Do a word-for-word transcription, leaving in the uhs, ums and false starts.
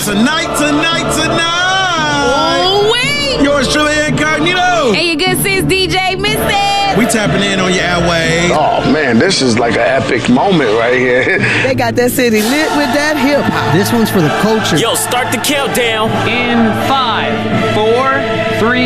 tonight, tonight, tonight. Oh, wait. Yours truly, Incognito. Hey, your good sis, D J Missus. We tapping in on your airwaves. Oh, man, this is like an epic moment right here. They got that city lit with that hip-hop. This one's for the culture. Yo, start the countdown. In five, four, three,